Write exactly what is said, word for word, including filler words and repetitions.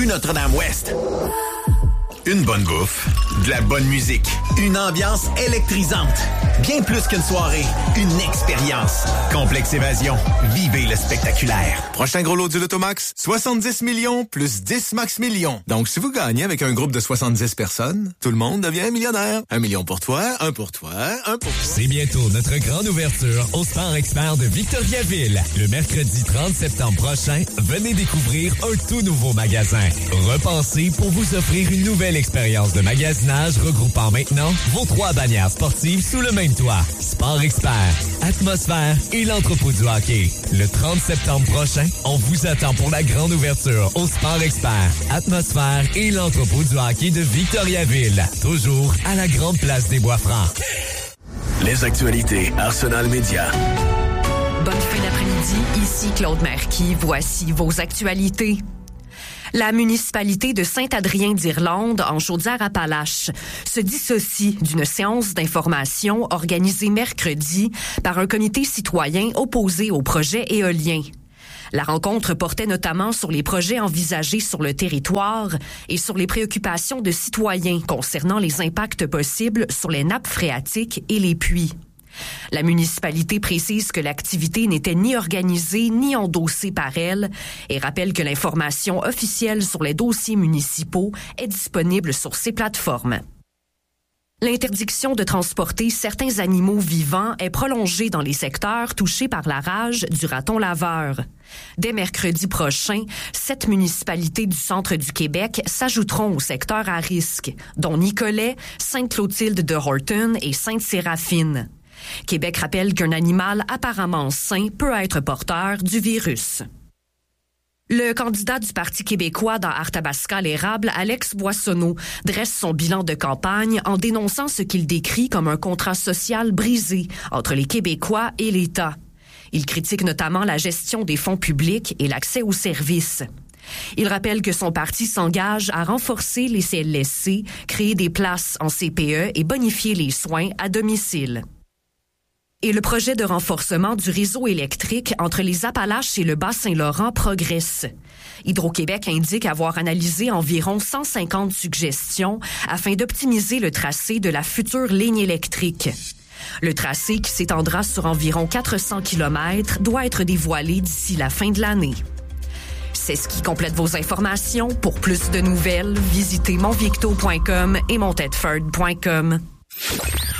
rue Notre-Dame-Ouest. Une bonne bouffe, de la bonne musique, une ambiance électrisante. Bien plus qu'une soirée, une expérience. Complexe Évasion, vivez le spectaculaire. Prochain gros lot du Lotomax, soixante-dix millions plus dix max millions. Donc, si vous gagnez avec un groupe de soixante-dix personnes, tout le monde devient millionnaire. Un million pour toi, un pour toi, un pour toi. C'est bientôt notre grande ouverture au Sport Expert de Victoriaville. Le mercredi trente septembre prochain, venez découvrir un tout nouveau magasin. Repensé pour vous offrir une nouvelle expérience de magasinage regroupant maintenant vos trois bannières sportives sous le même toit. Sport Expert, Atmosphère et l'entrepôt du hockey. Le trente septembre prochain, on vous attend pour la grande ouverture au Sport Expert, Atmosphère et l'entrepôt du hockey de Victoriaville. Toujours à la grande place des Bois-Francs. Les actualités Arsenal Média. Bonne fin d'après-midi, ici Claude Marquis. Voici vos actualités. La municipalité de Saint-Adrien-d'Irlande, en Chaudière-Appalaches, se dissocie d'une séance d'information organisée mercredi par un comité citoyen opposé au projet éolien. La rencontre portait notamment sur les projets envisagés sur le territoire et sur les préoccupations de citoyens concernant les impacts possibles sur les nappes phréatiques et les puits. La municipalité précise que l'activité n'était ni organisée ni endossée par elle et rappelle que l'information officielle sur les dossiers municipaux est disponible sur ces plateformes. L'interdiction de transporter certains animaux vivants est prolongée dans les secteurs touchés par la rage du raton laveur. Dès mercredi prochain, sept municipalités du centre du Québec s'ajouteront au secteur à risque, dont Nicolet, Sainte-Clotilde de Horton et Sainte-Séraphine. Québec rappelle qu'un animal apparemment sain peut être porteur du virus. Le candidat du Parti québécois dans Arthabasca-l'Érable, Alex Boissonneau, dresse son bilan de campagne en dénonçant ce qu'il décrit comme un contrat social brisé entre les Québécois et l'État. Il critique notamment la gestion des fonds publics et l'accès aux services. Il rappelle que son parti s'engage à renforcer les C L S C, créer des places en C P E et bonifier les soins à domicile. Et le projet de renforcement du réseau électrique entre les Appalaches et le Bas-Saint-Laurent progresse. Hydro-Québec indique avoir analysé environ cent cinquante suggestions afin d'optimiser le tracé de la future ligne électrique. Le tracé, qui s'étendra sur environ quatre cents kilomètres, doit être dévoilé d'ici la fin de l'année. C'est ce qui complète vos informations. Pour plus de nouvelles, visitez monvicto point com et montedford point com.